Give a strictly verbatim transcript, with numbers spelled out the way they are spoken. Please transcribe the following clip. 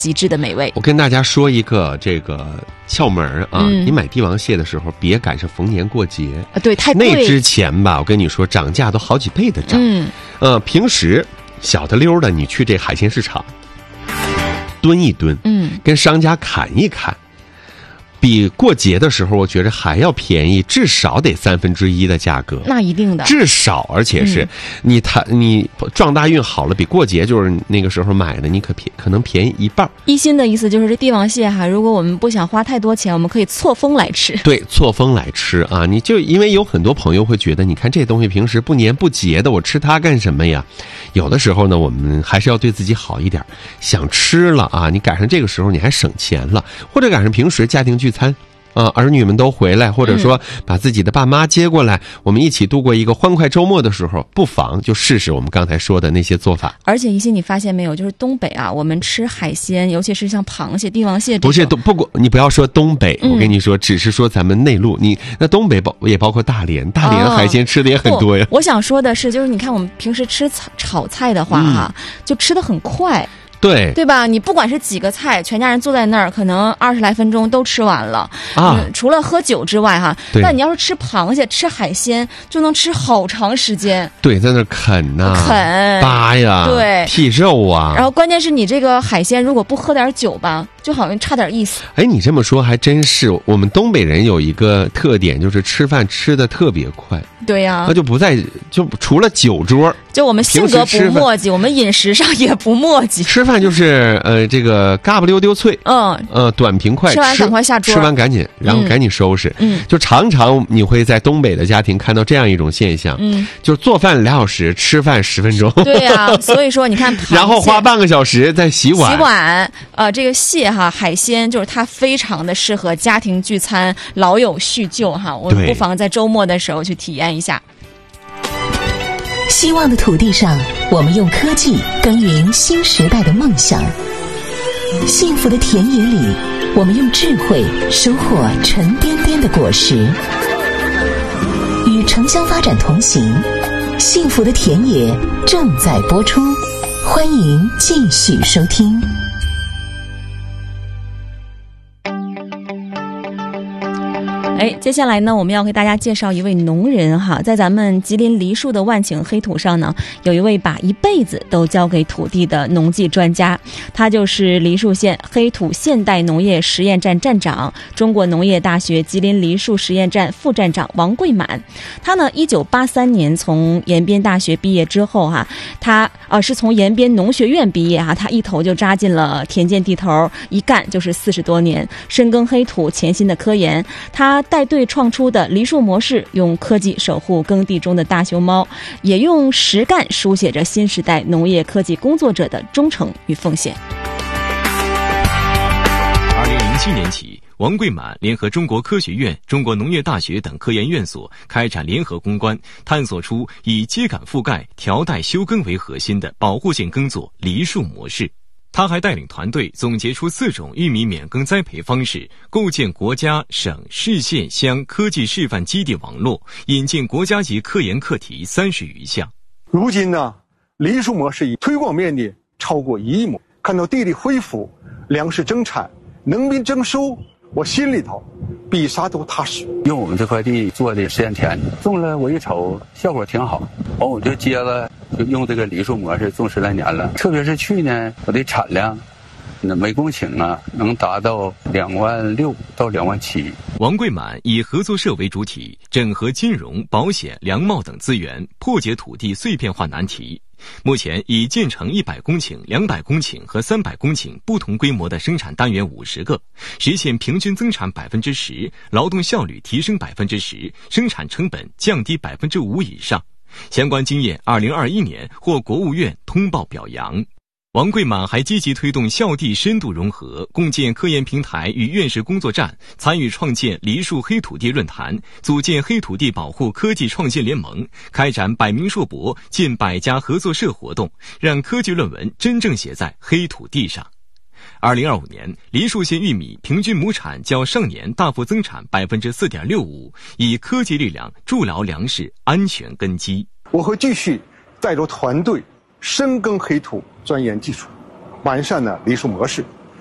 极致的美味。 我跟大家说一个这个窍门啊、嗯，你买帝王蟹的时候别赶上逢年过节啊，对，太贵。 那之前吧，我跟你说涨价都好几倍的涨。嗯，呃，平时小的溜的你去这海鲜市场蹲一蹲，嗯，跟商家砍一砍。比过节的时候我觉得还要便宜，至少得三分之一的价格。 那一定的， 至少，而且是、嗯、你他你撞大运好了，比过节就是那个时候买的，你可便可能便宜一半。 一心的意思就是这帝王蟹哈，如果我们不想花太多钱，我们可以错峰来吃。 对，错峰来吃啊！你就因为有很多朋友会觉得，你看这东西平时不年不节的，我吃它干什么呀？有的时候呢，我们还是要对自己好一点，想吃了啊，你赶上这个时候你还省钱了，或者赶上平时家庭聚餐啊，儿女们都回来，或者说把自己的爸妈接过来、嗯、我们一起度过一个欢快周末的时候，不妨就试试我们刚才说的那些做法。 而且一些你发现没有，就是东北啊，我们吃海鲜，尤其是像螃蟹、帝王蟹这种， 不是不过你不要说东北、嗯、我跟你说，只是说咱们内陆，你那东北包也包括大连，大连海鲜吃的也很多呀、 哦、我想说的是，就是你看我们平时吃炒菜的话哈、嗯，就吃得很快， 对对吧？你不管是几个菜，全家人坐在那儿，可能二十来分钟都吃完了啊、嗯。除了喝酒之外哈，但你要是吃螃蟹、吃海鲜，就能吃好长时间。 对，在那啃呐、啊， 啃扒呀， 对， 剔肉啊。 然后关键是你这个海鲜如果不喝点酒吧，就好像差点意思。 哎，你这么说还真是。我们东北人有一个特点，就是吃饭吃的特别快。 对呀、啊， 那就不在就除了酒桌， 就我们性格不墨迹，我们饮食上也不墨迹。 吃饭就是呃这个嘎不溜丢脆，嗯呃短平快， 吃完赶快下桌， 吃完赶紧，然后赶紧收拾。 嗯， 就常常你会在东北的家庭看到这样一种现象，嗯，就做饭俩小时，吃饭十分钟。 对呀、啊，所以说你看， 然后花半个小时在洗碗。 洗碗，呃，这个蟹哈海鲜就是它非常的适合家庭聚餐、老友叙旧哈，我们不妨在周末的时候去体验一下。 希望的土地上，我们用科技耕耘新时代的梦想；幸福的田野里，我们用智慧收获沉甸甸的果实。与城乡发展同行，幸福的田野正在播出，欢迎继续收听。 哎，接下来呢，我们要给大家介绍一位农人哈，在咱们吉林梨树的万顷黑土上呢，有一位把一辈子都交给土地的农技专家，他就是梨树县黑土现代农业实验站站长、中国农业大学吉林梨树实验站副站长王贵满。他呢，一九八三年从延边大学毕业之后哈，他呃是从延边农学院毕业哈，他一头就扎进了田间地头，一干就是四十多年，深耕黑土，潜心的科研。他带队创出的梨树模式，用科技守护耕地中的大熊猫，也用实干书写着新时代农业科技工作者的忠诚与奉献。 二零零七年起，王贵满联合中国科学院、中国农业大学等科研院所开展联合攻关，探索出以秸秆覆盖、条带休耕为核心的保护性耕作梨树模式。他还带领团队总结出四种玉米免耕栽培方式，构建国家、省、市、县、乡科技示范基地网络，引进国家级科研课题三十余项。 如今呢，梨树模式已推广面积超过一亿亩，看到地力恢复、粮食增产、农民增收，我心里头比啥都踏实。 用我们这块地做的实验田，种了我一瞅效果挺好，完我就接了，就用这个梨树模式种十来年了。特别是去年我的产量，那每公顷啊能达到两万六到两万七。 王贵满以合作社为主体，整合金融、保险、粮贸等资源，破解土地碎片化难题。目前已建成一百公顷、两百公顷和三百公顷不同规模的生产单元五十个，实现平均增产百分之十，劳动效率提升百分之十，生产成本降低百分之五以上。相关经验，二零二一年获国务院通报表扬。王贵满还积极推动校地深度融合，共建科研平台与院士工作站，参与创建梨树黑土地论坛，组建黑土地保护科技创新联盟，开展百名硕博、近百家合作社活动，让科技论文真正写在黑土地上。二零二五年，梨树县玉米平均亩产较上年大幅增产百分之四点六五，以科技力量筑牢粮食安全根基。 我会继续带着团队深耕黑土，钻研技术，完善了梨树模式。